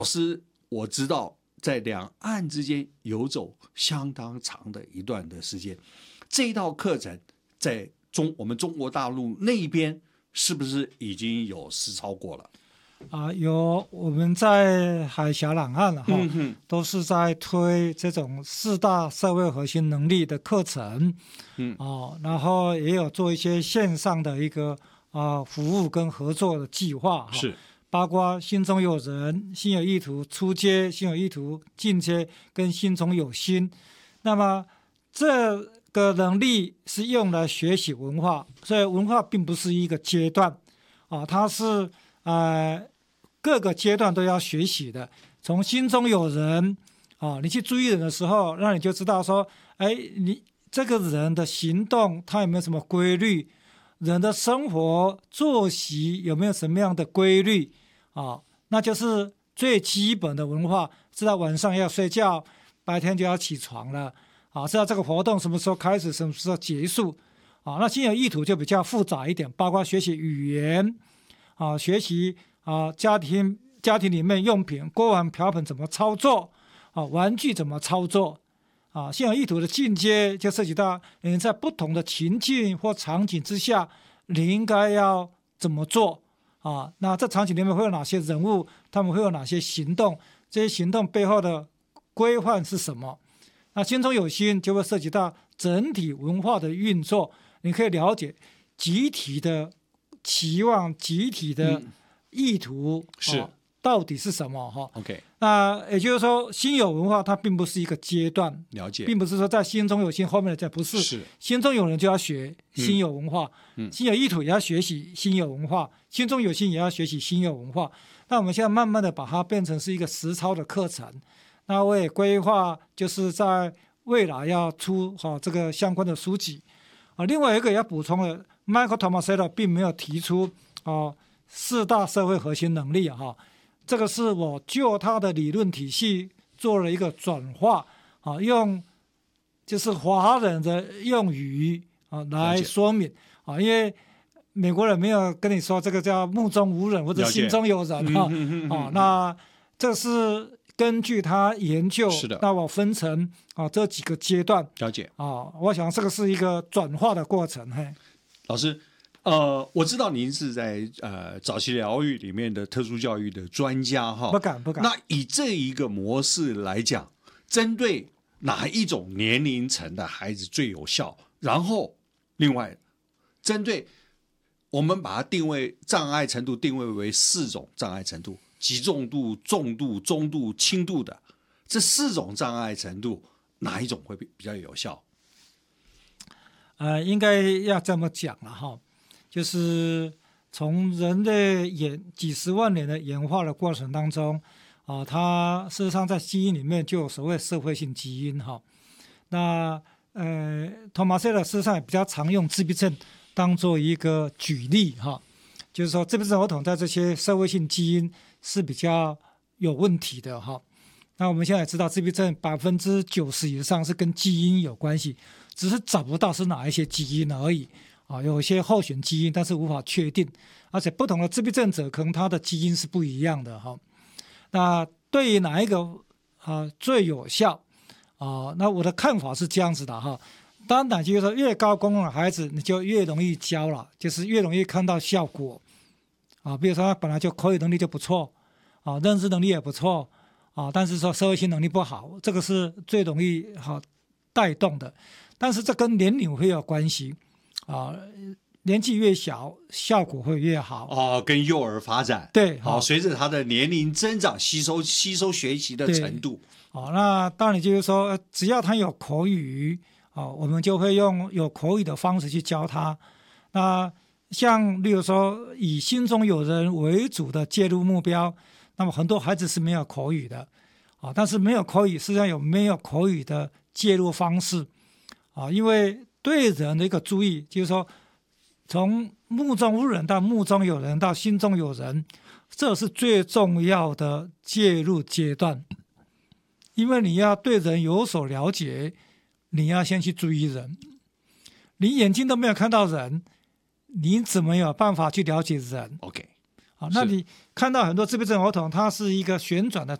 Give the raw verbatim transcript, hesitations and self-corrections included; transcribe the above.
老师，我知道在两岸之间游走相当长的一段的时间，这一套课程在中我们中国大陆那边是不是已经有实操过了？ 啊，有我们在海峡两岸哈、 嗯， 都是在推这种四大社会核心能力的课程， 嗯， 哦，然后也有做一些线上的一个啊服务跟合作的计划， 是包括心中有人、心有意图初阶、心有意图进阶跟心中有心。那么这个能力是用来学习文化，所以文化并不是一个阶段啊，它是呃各个阶段都要学习的。从心中有人啊，你去注意人的时候，那你就知道说，哎，你这个人的行动他有没有什么规律？人的生活作息有没有什么样的规律啊？那就是最基本的文化，知道晚上要睡觉，白天就要起床了啊，知道这个活动什么时候开始，什么时候结束啊。那心有意图就比较复杂一点，包括学习语言啊，学习啊家庭家庭里面用品锅碗瓢盆怎么操作啊，玩具怎么操作啊。心有意图的进阶就涉及到你在不同的情境或场景之下，你应该要怎么做啊？那这场景里面会有哪些人物？他们会有哪些行动？这些行动背后的规范是什么？那心中有心就会涉及到整体文化的运作，你可以了解集体的期望、集体的意图、 嗯、是、 哦、到底是什么哈 ？OK， 那也就是说，心有文化它并不是一个阶段， 了解， 并不是说在心中有心后面的这不是， 是心中有人就要学心有文化， 嗯、 心有意图也要学习心有文化，心中有心也要学习心有文化。那我们现在慢慢的把它变成是一个实操的课程。那我也规划，就是在未来要出哈、哦、这个相关的书籍啊。另外一个也要补充的 ，Michael Tomasello 并没有提出哦四大社会核心能力哈、哦，这个是我就他的理论体系做了一个转化啊，用就是华人的用语啊来说明啊，因为美国人没有跟你说这个叫目中无人或者心中有人哈、 嗯、 啊，那这是。根据他研究， 是的， 那我分成啊这几个阶段， 了解啊，我想这个是一个转化的过程。嘿， 老师，呃，我知道您是在呃早期疗愈里面的特殊教育的专家哈， 不敢不敢。 那以这一个模式来讲，针对哪一种年龄层的孩子最有效？然后，另外，针对我们把它定位障碍程度定位为四种障碍程度。极重度、重度、中度、轻度的这四种障碍程度，哪一种会比较有效？ 呃，应该要这么讲了哈，就是从人类演几十万年的演化的过程当中，啊、呃，它事实上在基因里面就有所谓社会性基因哈。那呃，托马塞尔事实上也比较常用自闭症当做一个举例哈，就是说自闭症儿童在这些社会性基因是比较有问题的哈。那我们现在知道，自闭症百分之九十以上是跟基因有关系，只是找不到是哪一些基因而已啊。有一些候选基因，但是无法确定，而且不同的自闭症者可能他的基因是不一样的哈。那对于哪一个啊最有效啊？那我的看法是这样子的哈。当然就是说，越高功能的孩子，你就越容易教了，就是越容易看到效果。啊，比如说他本来就口语能力就不错，啊，认知能力也不错，啊，但是说社会性能力不好，这个是最容易好、啊、带动的。但是这跟年龄会有关系，啊，年纪越小效果会越好。 哦，跟幼儿发展对， 好、哦，随着他的年龄增长，吸收吸收学习的程度。 哦，那当然就是说，只要他有口语，哦，我们就会用有口语的方式去教他。那像例如说以心中有人为主的介入目标，那么很多孩子是没有口语的啊，但是没有口语实际上有没有口语的介入方式啊，因为对人的一个注意就是说，从目中无人到目中有人到心中有人，这是最重要的介入阶段，因为你要对人有所了解，你要先去注意人，你眼睛都没有看到人，你怎么有办法去了解人 ？OK， 好，那是你看到很多自闭症儿童，它是一个旋转的